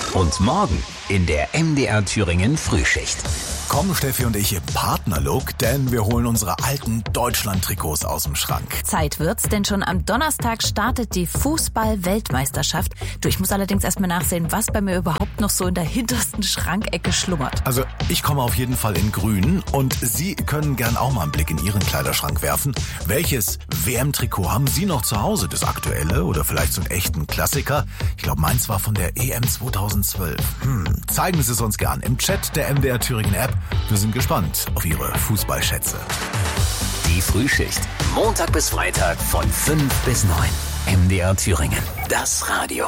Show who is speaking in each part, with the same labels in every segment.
Speaker 1: Und morgen in der MDR Thüringen Frühschicht.
Speaker 2: Kommen Steffi und ich im Partnerlook, denn wir holen unsere alten Deutschland-Trikots aus dem Schrank.
Speaker 3: Zeit wird's, denn schon am Donnerstag startet die Fußball-Weltmeisterschaft. Ich muss allerdings erstmal nachsehen, was bei mir überhaupt noch so in der hintersten Schrankecke schlummert.
Speaker 2: Also ich komme auf jeden Fall in grün und Sie können gern auch mal einen Blick in Ihren Kleiderschrank werfen. Welches WM-Trikot haben Sie noch zu Hause? Das aktuelle oder vielleicht so einen echten Klassiker? Ich glaube, meins war von der EM 2012. Zeigen Sie es uns gern im Chat der MDR Thüringen App. Wir sind gespannt auf Ihre Fußballschätze.
Speaker 1: Die Frühschicht. Montag bis Freitag von 5 bis 9. MDR Thüringen. Das Radio.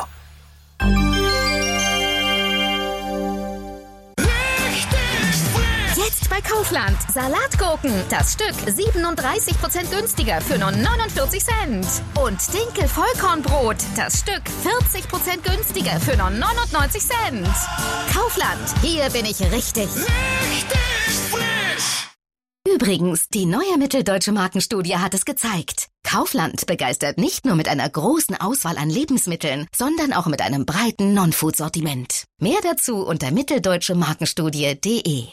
Speaker 4: Jetzt bei Kaufland. Salatgurken. Das Stück 37% günstiger für nur 49 Cent. Und Dinkel-Vollkornbrot. Das Stück 40% günstiger für nur 99 Cent. Kaufland. Hier bin ich richtig. Richtig frisch. Übrigens, die neue Mitteldeutsche Markenstudie hat es gezeigt. Kaufland begeistert nicht nur mit einer großen Auswahl an Lebensmitteln, sondern auch mit einem breiten Non-Food-Sortiment. Mehr dazu unter mitteldeutsche-markenstudie.de.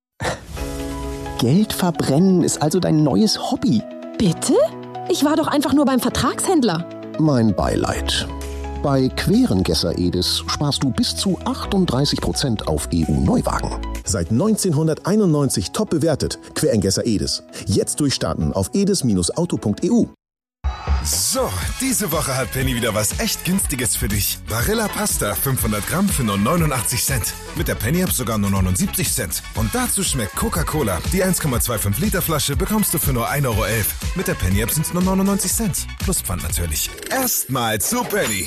Speaker 5: Geld verbrennen ist also dein neues Hobby.
Speaker 6: Bitte? Ich war doch einfach nur beim Vertragshändler.
Speaker 5: Mein Beileid. Bei Querengesser Edis sparst du bis zu 38% auf EU-Neuwagen.
Speaker 7: Seit 1991 top bewertet. Querengesser Edis. Jetzt durchstarten auf edis-auto.eu.
Speaker 8: So, diese Woche hat Penny wieder was echt Günstiges für dich. Barilla Pasta 500 Gramm für nur 89 Cent. Mit der Penny-App sogar nur 79 Cent. Und dazu schmeckt Coca-Cola. Die 1,25 Liter Flasche bekommst du für nur 1,11 Euro. Mit der Penny-App sind es nur 99 Cent. Plus Pfand natürlich. Erstmal zu Penny.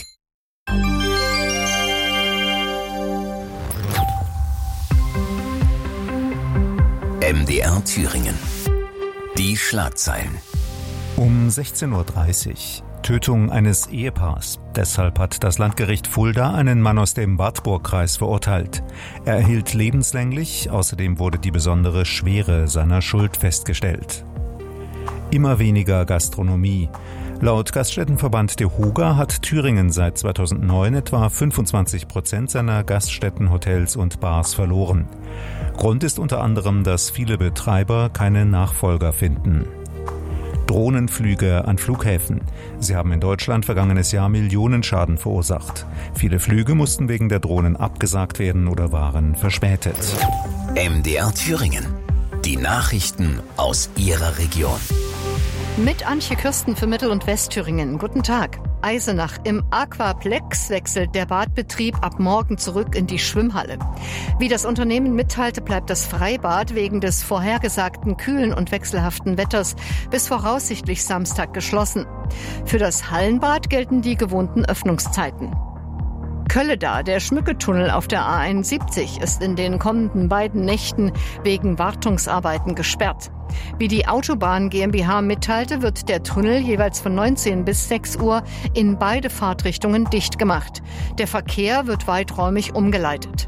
Speaker 1: MDR Thüringen. Die Schlagzeilen.
Speaker 9: Um 16:30 Uhr. Tötung eines Ehepaars. Deshalb hat das Landgericht Fulda einen Mann aus dem Wartburg-Kreis verurteilt. Er erhielt lebenslänglich, außerdem wurde die besondere Schwere seiner Schuld festgestellt. Immer weniger Gastronomie. Laut Gaststättenverband DEHOGA hat Thüringen seit 2009 etwa 25% seiner Gaststätten, Hotels und Bars verloren. Grund ist unter anderem, dass viele Betreiber keine Nachfolger finden. Drohnenflüge an Flughäfen. Sie haben in Deutschland vergangenes Jahr Millionenschaden verursacht. Viele Flüge mussten wegen der Drohnen abgesagt werden oder waren verspätet.
Speaker 1: MDR Thüringen. Die Nachrichten aus Ihrer Region.
Speaker 10: Mit Antje Kürsten für Mittel- und Westthüringen. Guten Tag. Eisenach. Im Aquaplex wechselt der Badbetrieb ab morgen zurück in die Schwimmhalle. Wie das Unternehmen mitteilte, bleibt das Freibad wegen des vorhergesagten kühlen und wechselhaften Wetters bis voraussichtlich Samstag geschlossen. Für das Hallenbad gelten die gewohnten Öffnungszeiten. Kölleda, der Schmücketunnel auf der A71, ist in den kommenden beiden Nächten wegen Wartungsarbeiten gesperrt. Wie die Autobahn GmbH mitteilte, wird der Tunnel jeweils von 19 bis 6 Uhr in beide Fahrtrichtungen dicht gemacht. Der Verkehr wird weiträumig umgeleitet.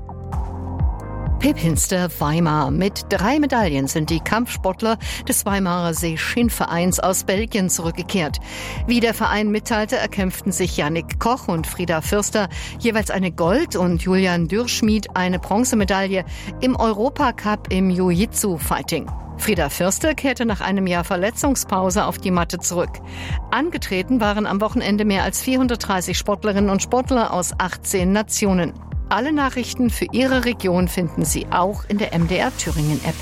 Speaker 10: Pepinster Weimar. Mit 3 Medaillen sind die Kampfsportler des Weimarer Seeschin-Vereins aus Belgien zurückgekehrt. Wie der Verein mitteilte, erkämpften sich Yannick Koch und Frieda Fürster jeweils eine Gold- und Julian Dürschmied eine Bronzemedaille im Europacup im Jiu-Jitsu-Fighting. Frieda Fürster kehrte nach einem Jahr Verletzungspause auf die Matte zurück. Angetreten waren am Wochenende mehr als 430 Sportlerinnen und Sportler aus 18 Nationen. Alle Nachrichten für Ihre Region finden Sie auch in der MDR Thüringen App.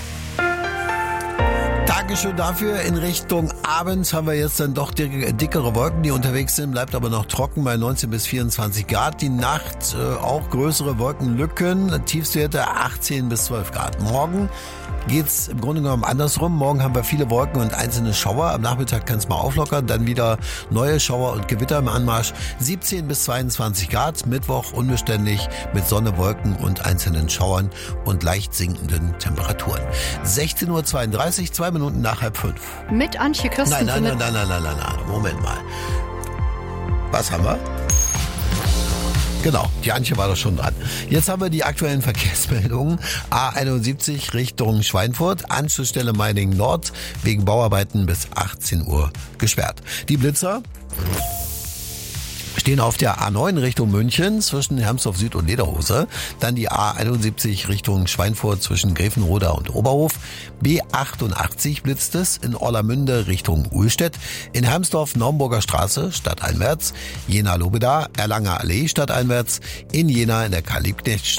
Speaker 11: Dankeschön dafür. In Richtung abends haben wir jetzt dann doch dickere Wolken, die unterwegs sind. Bleibt aber noch trocken bei 19 bis 24 Grad. Die Nacht auch größere Wolkenlücken. Tiefstwerte 18 bis 12 Grad. Morgen geht's im Grunde genommen andersrum. Morgen haben wir viele Wolken und einzelne Schauer. Am Nachmittag kann es mal auflockern. Dann wieder neue Schauer und Gewitter im Anmarsch. 17 bis 22 Grad. Mittwoch unbeständig mit Sonne, Wolken und einzelnen Schauern und leicht sinkenden Temperaturen. 16:32 Uhr, 2 Minuten nach 4:30.
Speaker 10: Mit Antje Kürsten.
Speaker 11: Nein. Moment mal. Was haben wir? Genau, die Antje war doch schon dran. Jetzt haben wir die aktuellen Verkehrsmeldungen. A71 Richtung Schweinfurt, Anschlussstelle Meiningen Nord, wegen Bauarbeiten bis 18 Uhr gesperrt. Die Blitzer stehen auf der A9 Richtung München zwischen Hermsdorf Süd und Lederhose. Dann die A71 Richtung Schweinfurt zwischen Grevenroda und Oberhof. B88 blitzt es in Orlamünde Richtung Uhlstedt. In Hermsdorf Naumburger Straße stadteinwärts. Jena-Lobeda, Erlanger Allee stadteinwärts. In Jena in der Karl-Liebknecht